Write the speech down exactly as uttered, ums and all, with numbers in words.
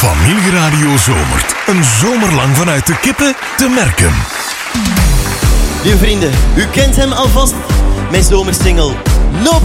Familieradio zomert. Een zomer lang vanuit de kippen te merken. Lieve vrienden, u kent hem alvast. Mijn zomersingle. Loop